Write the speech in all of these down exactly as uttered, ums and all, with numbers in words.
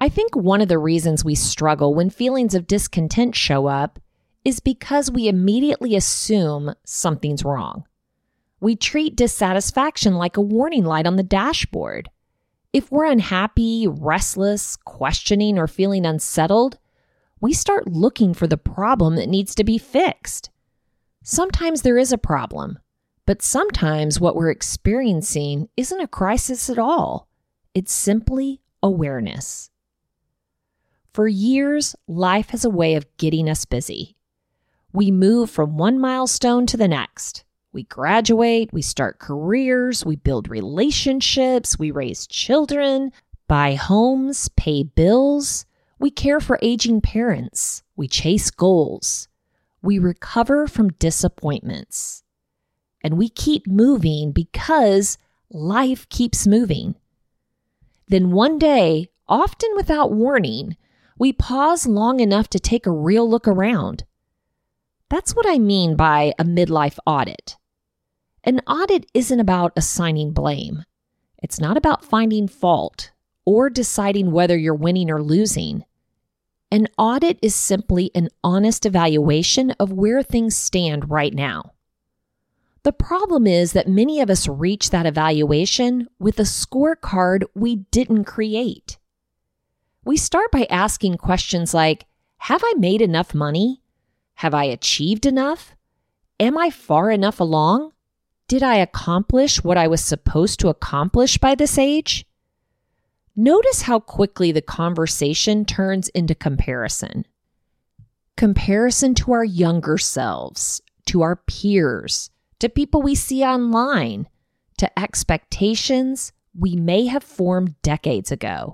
I think one of the reasons we struggle when feelings of discontent show up is because we immediately assume something's wrong. We treat dissatisfaction like a warning light on the dashboard. If we're unhappy, restless, questioning, or feeling unsettled, we start looking for the problem that needs to be fixed. Sometimes there is a problem, but sometimes what we're experiencing isn't a crisis at all. It's simply awareness. For years, life has a way of getting us busy. We move from one milestone to the next. We graduate, we start careers, we build relationships, we raise children, buy homes, pay bills. We care for aging parents. We chase goals. We recover from disappointments. And we keep moving because life keeps moving. Then one day, often without warning, we pause long enough to take a real look around. That's what I mean by a midlife audit. An audit isn't about assigning blame. It's not about finding fault or deciding whether you're winning or losing. An audit is simply an honest evaluation of where things stand right now. The problem is that many of us reach that evaluation with a scorecard we didn't create. We start by asking questions like, have I made enough money? Have I achieved enough? Am I far enough along? Did I accomplish what I was supposed to accomplish by this age? Notice how quickly the conversation turns into comparison. Comparison to our younger selves, to our peers, to people we see online, to expectations we may have formed decades ago.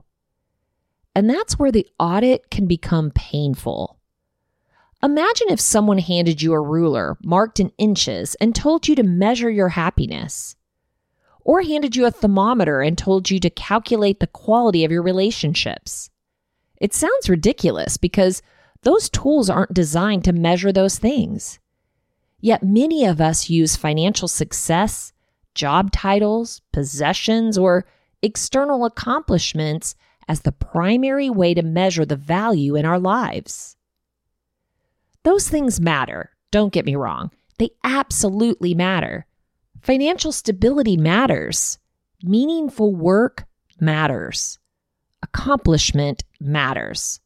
And that's where the audit can become painful. Imagine if someone handed you a ruler marked in inches and told you to measure your happiness. Or handed you a thermometer and told you to calculate the quality of your relationships. It sounds ridiculous because those tools aren't designed to measure those things. Yet many of us use financial success, job titles, possessions, or external accomplishments as the primary way to measure the value in our lives. Those things matter, don't get me wrong. They absolutely matter. Financial stability matters. Meaningful work matters. Accomplishment matters.